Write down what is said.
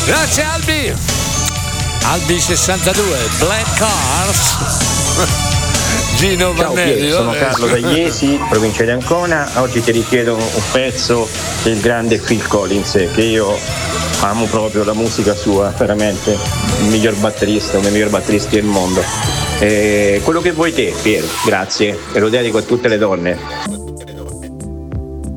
Grazie Albi. Albi 62, Black Cars. Gino Ciao Vannelli. Pier, sono Carlo da Iesi, provincia di Ancona. Oggi ti richiedo un pezzo del grande Phil Collins, che io amo proprio la musica sua, veramente il miglior batterista, uno dei migliori batteristi del mondo. Quello che vuoi te, Pier, grazie, e lo dedico a tutte le donne.